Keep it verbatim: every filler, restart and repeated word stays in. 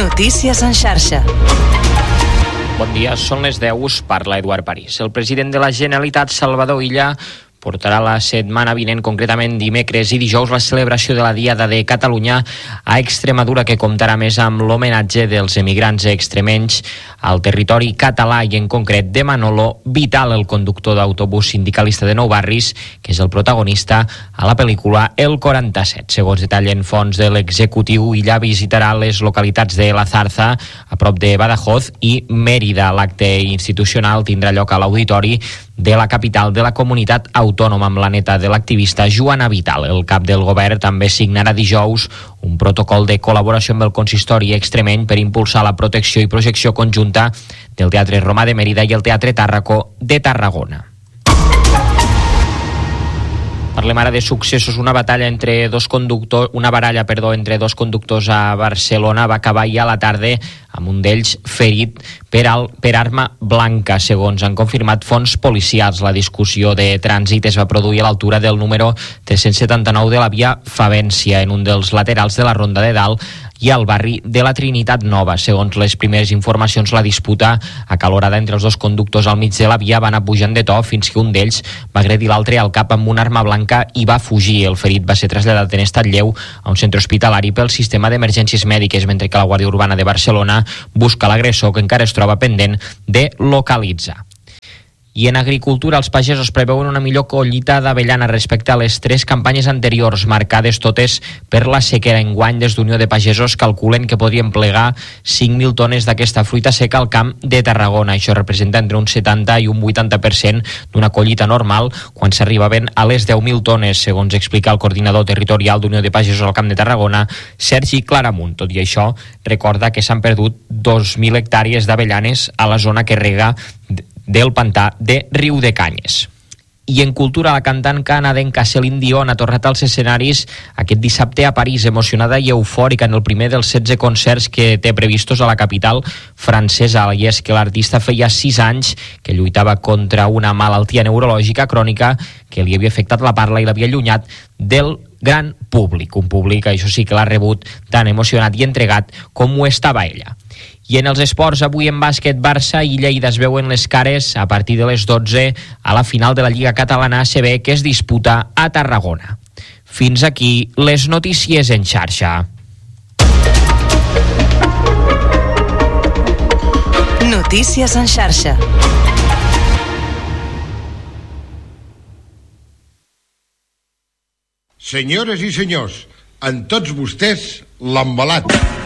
Notícies en xarxa. Bon dia, són les deu, us parla Eduard París. El president de la Generalitat, Salvador Illa, portarà la setmana vinent, concretament dimecres i dijous, la celebració de la Diada de Catalunya a Extremadura, que comptarà més amb l'homenatge dels emigrants extremenys al territori català i en concret de Manolo Vital, el conductor d'autobús sindicalista de Nou Barris, que és el protagonista a la pel·lícula El quaranta-set. Segons detallen fonts de l'executiu, Illa visitarà les localitats de La Zarza, a prop de Badajoz, i Mérida. L'acte institucional tindrà lloc a l'auditori de la capital de la comunitat autònoma amb la neta de l'activista Joana Vital. El cap del govern també signarà dijous un protocol de col·laboració amb el consistori extremeny per impulsar la protecció i projecció conjunta del Teatre Romà de Mèrida i el Teatre Tàrraco de Tarragona. Parlem ara de successos. Una batalla entre dos conductors, una baralla, perdó, entre dos conductors a Barcelona va acabar ja a la tarda amb un d'ells ferit per, al, per arma blanca, segons han confirmat fonts policials. La discussió de trànsit es va produir a l'altura del número tres-cents setanta-nou de la via Favència, en un dels laterals de la Ronda de Dalt i al barri de la Trinitat Nova. Segons les primeres informacions, la disputa acalorada entre els dos conductors al mig de la via va anar pujant de to fins que un d'ells va agredir l'altre al cap amb una arma blanca i va fugir. El ferit va ser traslladat en estat lleu a un centre hospitalari pel sistema d'emergències mèdiques, mentre que la Guàrdia Urbana de Barcelona busca l'agressor, que encara es troba pendent de localitzar. I en agricultura, els pagesos preveuen una millor collita d'avellana respecte a les tres campanyes anteriors, marcades totes per la sequera. Enguany, des d'Unió de Pagesos calculen que podrien plegar cinc mil tones d'aquesta fruita seca al camp de Tarragona. Això representa entre un setanta i un vuitanta per cent d'una collita normal, quan s'arribaven a les deu mil tones, segons explica el coordinador territorial d'Unió de Pagesos al camp de Tarragona, Sergi Claramunt. Tot i això, recorda que s'han perdut dos mil hectàrees d'avellanes a la zona que rega del pantà de Riudecanyes. I en cultura, la cantant canadenca Céline Dion ha tornat als escenaris aquest dissabte a París, emocionada i eufòrica en el primer dels setze concerts que té previstos a la capital francesa. I és que l'artista feia sis anys que lluitava contra una malaltia neurològica crònica que li havia afectat la parla i l'havia allunyat del gran públic. Un públic, això sí, que l'ha rebut tan emocionat i entregat com ho estava ella. I en els esports, avui en bàsquet, Barça i Lleida es veuen les cares a partir de les dotze a la final de la Lliga Catalana A C B, que es disputa a Tarragona. Fins aquí les notícies en xarxa. Notícies en xarxa. Senyores i senyors, en tots vostès l'embalat.